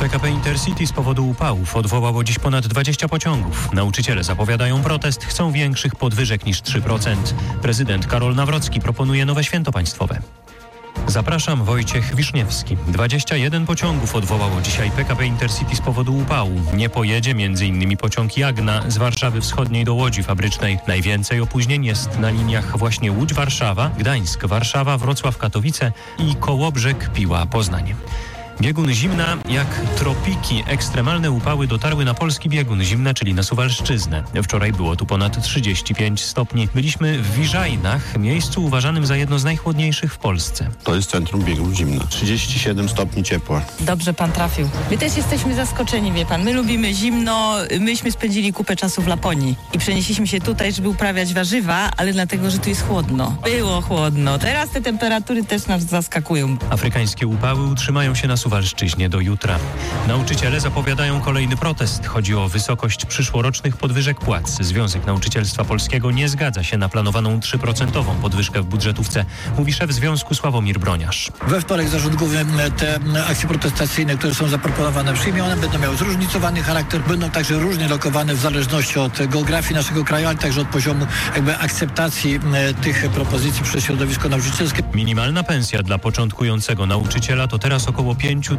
PKP Intercity z powodu upałów odwołało dziś ponad 20 pociągów. Nauczyciele zapowiadają protest, chcą większych podwyżek niż 3%. Prezydent Karol Nawrocki proponuje nowe święto państwowe. Zapraszam, Wojciech Wiszniewski. 21 pociągów odwołało dzisiaj PKP Intercity z powodu upału. Nie pojedzie m.in. pociąg Jagna z Warszawy Wschodniej do Łodzi Fabrycznej. Najwięcej opóźnień jest na liniach właśnie Łódź-Warszawa, Gdańsk-Warszawa, Wrocław-Katowice i Kołobrzeg-Piła-Poznań. Biegun zimna jak tropiki. Ekstremalne upały dotarły na polski biegun zimna, czyli na Suwalszczyznę. Wczoraj było tu ponad 35 stopni. Byliśmy w Wiżajnach, miejscu uważanym za jedno z najchłodniejszych w Polsce. To jest centrum biegun zimna. 37 stopni ciepła. Dobrze pan trafił. My też jesteśmy zaskoczeni, wie pan. My lubimy zimno. Myśmy spędzili kupę czasu w Laponii i przenieśliśmy się tutaj, żeby uprawiać warzywa, ale dlatego, że tu jest chłodno. Było chłodno. Teraz te temperatury też nas zaskakują. Afrykańskie upały utrzymają się na Suwalszczyźnie do jutra. Nauczyciele zapowiadają kolejny protest. Chodzi o wysokość przyszłorocznych podwyżek płac. Związek Nauczycielstwa Polskiego nie zgadza się na planowaną 3% podwyżkę w budżetówce, mówi szef związku Sławomir Broniarz. We wtorek zarząd główny te akcje protestacyjne, które są zaproponowane, przyjmie. One będą miały zróżnicowany charakter, będą także różnie lokowane w zależności od geografii naszego kraju, ale także od poziomu akceptacji tych propozycji przez środowisko nauczycielskie. Minimalna pensja dla początkującego nauczyciela to teraz około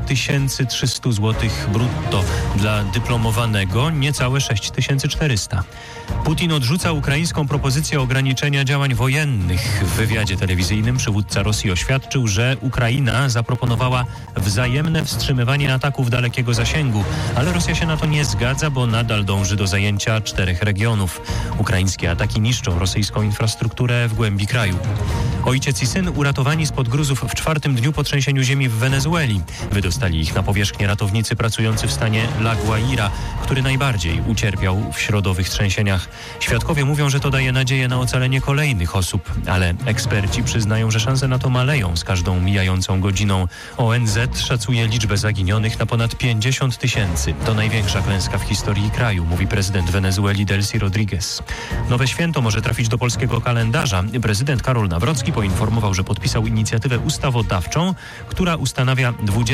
5300 zł brutto. Dla dyplomowanego niecałe 6400. Putin odrzuca ukraińską propozycję ograniczenia działań wojennych. W wywiadzie telewizyjnym przywódca Rosji oświadczył, że Ukraina zaproponowała wzajemne wstrzymywanie ataków dalekiego zasięgu, ale Rosja się na to nie zgadza, bo nadal dąży do zajęcia 4 regionów. Ukraińskie ataki niszczą rosyjską infrastrukturę w głębi kraju. Ojciec i syn uratowani spod gruzów w 4. dniu po trzęsieniu ziemi w Wenezueli. Wydostali ich na powierzchnię ratownicy pracujący w stanie La Guaira, który najbardziej ucierpiał w środowych trzęsieniach. Świadkowie mówią, że to daje nadzieję na ocalenie kolejnych osób, ale eksperci przyznają, że szanse na to maleją z każdą mijającą godziną. ONZ szacuje liczbę zaginionych na ponad 50 000. To największa klęska w historii kraju, mówi prezydent Wenezueli Delcy Rodriguez. Nowe święto może trafić do polskiego kalendarza. Prezydent Karol Nawrocki poinformował, że podpisał inicjatywę ustawodawczą, która ustanawia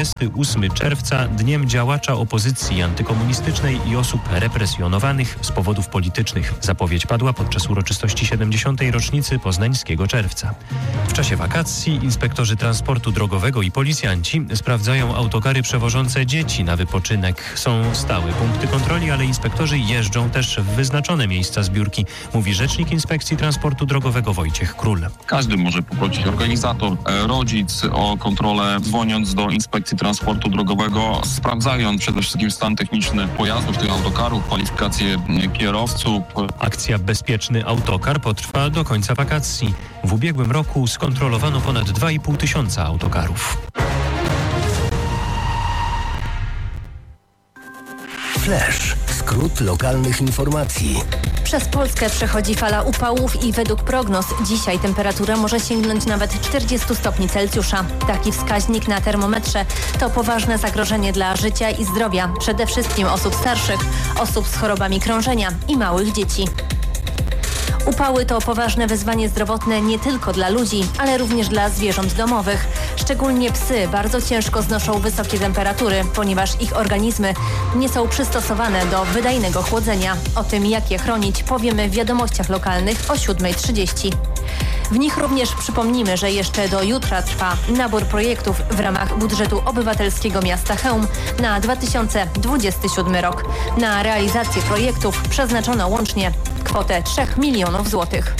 28 czerwca Dniem Działacza Opozycji Antykomunistycznej i osób represjonowanych z powodów politycznych. Zapowiedź padła podczas uroczystości 70. rocznicy Poznańskiego Czerwca. W czasie wakacji inspektorzy transportu drogowego i policjanci sprawdzają autokary przewożące dzieci na wypoczynek. Są stałe punkty kontroli, ale inspektorzy jeżdżą też w wyznaczone miejsca zbiórki, mówi rzecznik Inspekcji Transportu Drogowego Wojciech Król. Każdy może poprosić organizator, rodzic o kontrolę, dzwoniąc do Inspekcji Transportu Drogowego, sprawdzając przede wszystkim stan techniczny pojazdów, tych autokarów, kwalifikacje kierowców. Akcja Bezpieczny Autokar potrwa do końca wakacji. W ubiegłym roku skontrolowano ponad 2500 autokarów. Flash. Skrót lokalnych informacji. Przez Polskę przechodzi fala upałów i według prognoz dzisiaj temperatura może sięgnąć nawet 40 stopni Celsjusza. Taki wskaźnik na termometrze to poważne zagrożenie dla życia i zdrowia, przede wszystkim osób starszych, osób z chorobami krążenia i małych dzieci. Upały to poważne wyzwanie zdrowotne nie tylko dla ludzi, ale również dla zwierząt domowych. Szczególnie psy bardzo ciężko znoszą wysokie temperatury, ponieważ ich organizmy nie są przystosowane do wydajnego chłodzenia. O tym, jak je chronić, powiemy w wiadomościach lokalnych o 7:30. W nich również przypomnimy, że jeszcze do jutra trwa nabór projektów w ramach budżetu obywatelskiego miasta Chełm na 2027 rok. Na realizację projektów przeznaczono łącznie kwotę 3 milionów złotych.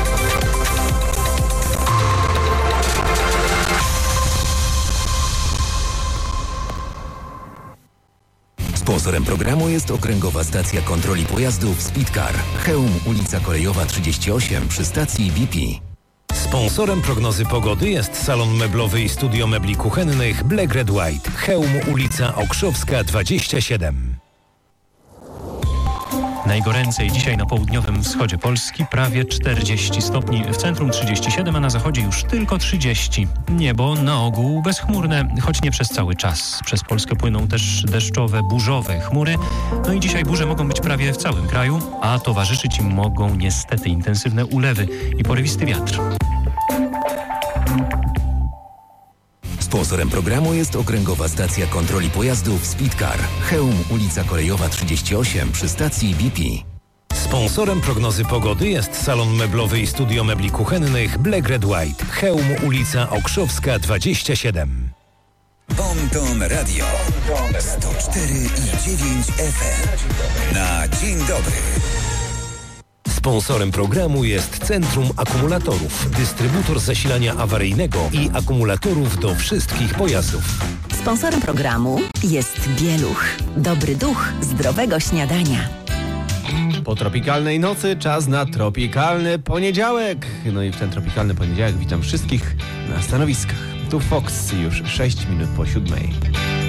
Sponsorem programu jest Okręgowa Stacja Kontroli Pojazdów Speedcar. Chełm, ulica Kolejowa 38 przy stacji BP. Sponsorem prognozy pogody jest salon meblowy i studio mebli kuchennych Black Red White. Chełm, ulica Okrzowska 27. Najgoręcej dzisiaj na południowym wschodzie Polski, prawie 40 stopni, w centrum 37, a na zachodzie już tylko 30. Niebo na ogół bezchmurne, choć nie przez cały czas. Przez Polskę płyną też deszczowe, burzowe chmury. No i dzisiaj burze mogą być prawie w całym kraju, a towarzyszyć im mogą niestety intensywne ulewy i porywisty wiatr. Sponsorem programu jest Okręgowa Stacja Kontroli Pojazdów Speedcar. Chełm, ulica Kolejowa 38 przy stacji BP. Sponsorem prognozy pogody jest salon meblowy i studio mebli kuchennych Black Red White. Chełm, ulica Okrzowska 27. Bonton Radio 104,9 FM. Na dzień dobry. Sponsorem programu jest Centrum Akumulatorów, dystrybutor zasilania awaryjnego i akumulatorów do wszystkich pojazdów. Sponsorem programu jest Bieluch. Dobry duch zdrowego śniadania. Po tropikalnej nocy czas na tropikalny poniedziałek. No i w ten tropikalny poniedziałek witam wszystkich na stanowiskach. Tu Fox, już 6 minut po 7.